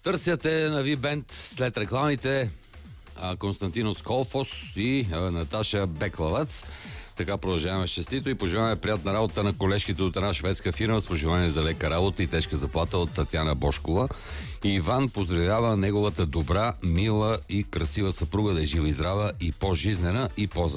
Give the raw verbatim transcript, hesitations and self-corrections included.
Търсяте на V-Band след рекламите Константинос Колфос и Наташа Беклавац. Така продължаваме щастито и пожелаваме приятна работа на колежките от една шведска фирма с пожелание за лека работа и тежка заплата от Татяна Бошкова. И Иван поздравява неговата добра, мила и красива съпруга да е жива и здрава и по-жизнена и по